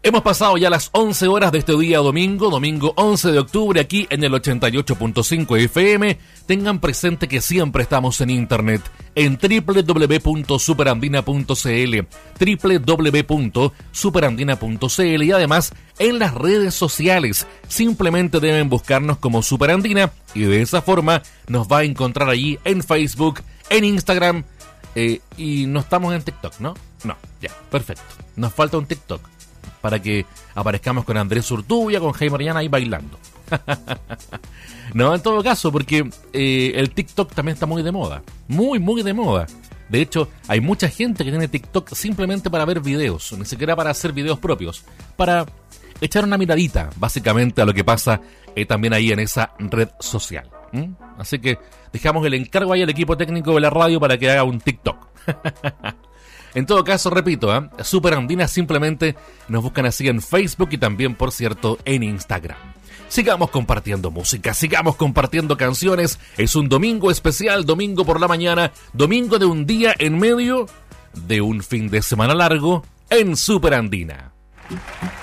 Hemos pasado ya las 11 horas de este día domingo 11 de octubre, aquí en el 88.5 FM. Tengan presente que siempre estamos en internet, en www.superandina.cl, www.superandina.cl y además en las redes sociales. Simplemente deben buscarnos como Superandina y de esa forma nos va a encontrar allí en Facebook, en Instagram y no estamos en TikTok, ¿no? No, ya, perfecto. Nos falta un TikTok para que aparezcamos con Andrés Urtubia, con Jaime Orellana ahí bailando. No, en todo caso, porque el TikTok también está muy de moda. Muy, muy de moda. De hecho, hay mucha gente que tiene TikTok simplemente para ver videos, ni siquiera para hacer videos propios, para echar una miradita, básicamente, a lo que pasa también ahí en esa red social. Así que dejamos el encargo ahí al equipo técnico de la radio para que haga un TikTok. En todo caso, repito, Superandina simplemente nos buscan así en Facebook y también, por cierto, en Instagram. Sigamos compartiendo música, sigamos compartiendo canciones. Es un domingo especial, domingo por la mañana, domingo de un día en medio de un fin de semana largo en Superandina.